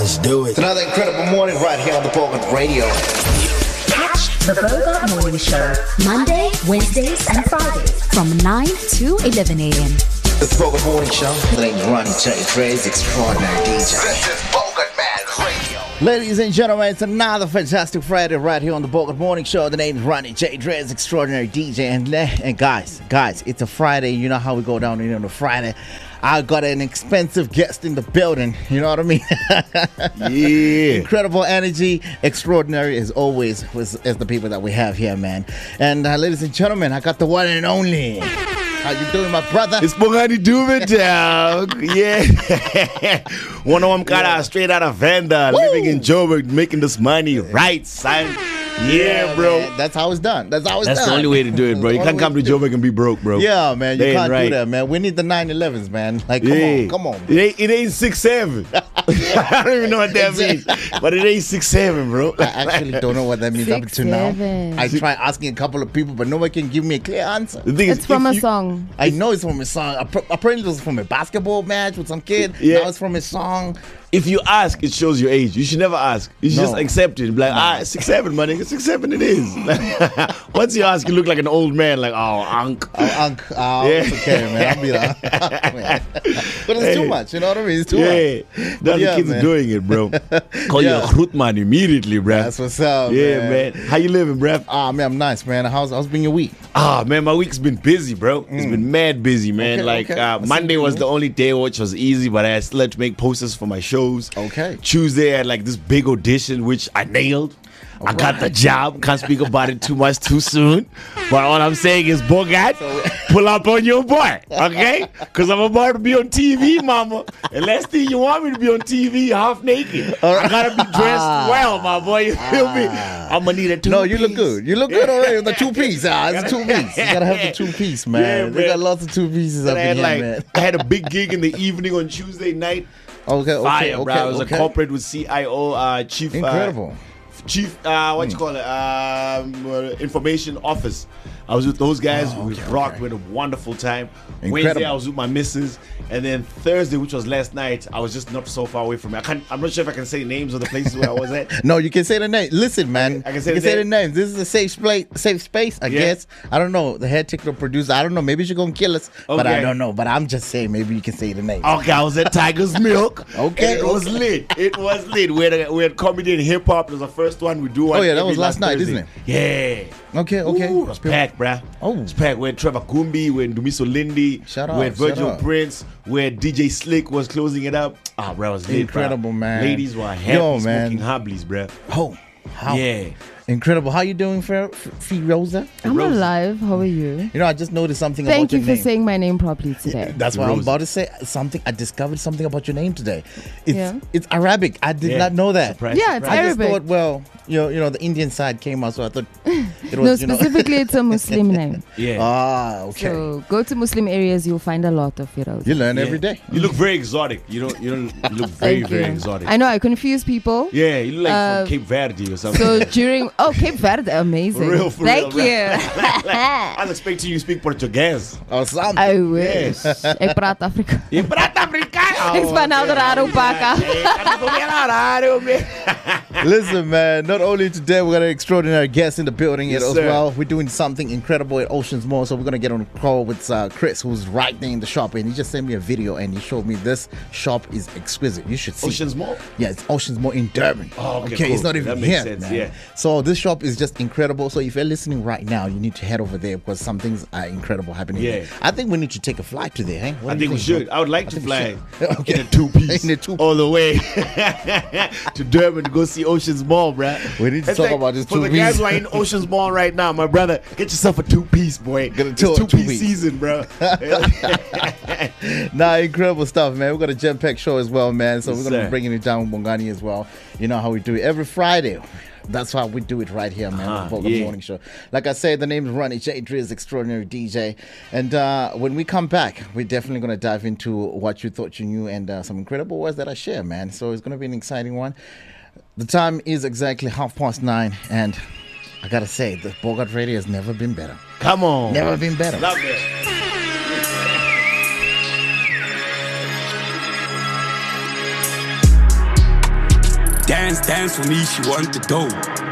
Let's do it. It's another incredible morning right here on the Bogart Radio. Catch the Bogart Morning Show Monday, Wednesdays, and Fridays from 9 to 11 a.m. It's the Bogart Morning Show. My name is Ronnie J. Dre's extraordinary DJ. This is Bogart Man Radio. Ladies and gentlemen, it's another fantastic Friday right here on the Bogart Morning Show. The name is Ronnie J. Dre's extraordinary DJ. And guys, it's a Friday. You know how we go down here on a Friday. I got an expensive guest in the building. You know what I mean? Yeah. Incredible energy, extraordinary as always, as the people that we have here, man. And ladies and gentlemen, I got the one and only. How you doing, my brother? It's Bongani Dube, dog. Yeah. One of them kind of straight out of Vanda, living in Joburg, making this money right, son. Yeah, bro. Man. That's how it's done. That's done. The only way to do it, bro. You can't come to Joburg and be broke, bro. Yeah, man. You They ain't can't right. do that, man. We need the 911s, man. Like, come on. It ain't 6'7". I don't even know what that means, but it ain't 6'7", bro. I actually don't know what that means up until now. 6'7". I tried asking a couple of people, but nobody can give me a clear answer. The thing It's is, from if a you- song. I know it's from a song. Apparently, it was from a basketball match with some kid. Yeah. Now it's from a song. If you ask, it shows your age. You should never ask. You should No. just accept it. Be like, 6'7", my nigga. 6'7" it is. Once you ask, you look like an old man. Like, unc. It's okay, man. I'll be there. But it's too much. You know what I mean? It's too much. Yeah. Now the kids man. are doing it, bro. Call you a Grootman immediately, bro. That's what's up, Yeah, man. How you living, bro? Man, I'm nice, man. How's been your week? Man, my week's been busy, bro. It's been mad busy, man. Okay. Monday was the only day which was easy, but I still had to make posters for my shows. Okay. Tuesday, I had like this big audition, which I nailed. I got the job. Can't speak about it too much too soon. But all I'm saying is, Bogart, pull up on your boy, okay? Because I'm about to be on TV, mama. And last thing you want me to be on TV half naked. I got to be dressed well, my boy. You feel me? I'm going to need a two-piece. No, you look good. You look good already with the two-piece. It's a two-piece. You got to have the two-piece, man. Yeah, They got lots of two-pieces up in here, man. I had a big gig in the evening on Tuesday night. Okay. Fire, bro. I was a corporate with CIO, chief. Incredible. Chief, what you call it? Information office. I was with those guys. We rocked with a wonderful time. Incredible. Wednesday, I was with my missus. And then Thursday, which was last night, I was just not so far away from me. I'm not sure if I can say names of the places where I was at. No, you can say the name. Listen, man. I can say you the say the name? names. This is a safe space, I guess. I don't know. The head technical producer, I don't know. Maybe she's going to kill us, but I Okay. don't know. But I'm just saying, maybe you can say the name. Okay, I was at Tiger's Milk. Okay, And it was lit. It was lit. We had comedy and hip hop. It was the first one we do. Oh, yeah, that every was last night, Thursday. isn't Yeah. Okay. Ooh, it was packed, bruh. Oh. It was packed. We had Trevor Kumbi, we had Dumiso Lindy, Shout we out, had Virgil shout out. Prince, we had DJ Slick was closing it up. Bro, it was lit, Incredible, bruh. man. Ladies were happy Yo, man. smoking Hobblies, bruh. Oh, how Yeah. incredible. How you doing, Rosa? I'm Rosie. alive. How are you? You know, I just noticed something Thank about you your for name. saying my name properly today. That's what I'm Rosie. about to say. Something. I discovered something about your name today. Yeah. It's Arabic. I did Yeah. not know that. Surprise, Yeah, it's surprise. I just Arabic. thought, well, you know, the Indian side came out, so I thought it No, was, you know. specifically, it's a Muslim name. Yeah. Okay. So go to Muslim areas, you'll find a lot of heroes. You learn Yeah. every day. You look very exotic. You look very, Thank very you. exotic. I know I confuse people. Yeah, you look like Uh, from Cape Verde or something. So during Cape Verde, amazing. For real, Thank bro. you. I was expecting you to speak Portuguese. Or something. I wish. Ik praat Afrika. Je praat Afrikaans. Ik ben nou de raro paka. Listen, man, not only today, we got an extraordinary guest in the building Yes, as sir. well. We're doing something incredible at Oceans Mall. So we're going to get on a call with Chris, who's right there in the shop. And he just sent me a video and he showed me this shop is exquisite. You should see. Oceans Mall? Yeah, it's Oceans Mall in Durban. Oh, okay, It's cool. not even That makes here, sense, man. yeah. So this shop is just incredible. So if you're listening right now, you need to head over there because some things are incredible happening Yeah. there. I think we need to take a flight to there, hey? What I do think you we should. bro? I would like I to think we fly should. Okay. in a two-piece In a two-piece. all the way to Durban to go see Oceans Mall, bruh. We need to It's talk about this for the two-piece. guys who are in Oceans Mall right now, my brother. Get yourself a two-piece, boy. Get a It's two-piece. two-piece season, bro. Nah, incredible stuff, man. We've got a jam-packed show as well, man. So Yes, we're going to sir. be bringing it down with Bongani as well. You know how we do it every Friday. That's how we do it right here, man. Uh-huh, Before the yeah. morning show. Like I said, the name is Ronnie J. Driz, extraordinary DJ. And when we come back, we're definitely going to dive into what you thought you knew and some incredible words that I share, man. So it's going to be an exciting one. The time is exactly 9:30, and I got to say, the Bogart Radio has never been better. Come on. Never been better. Love it. dance, dance for me, she want the dough.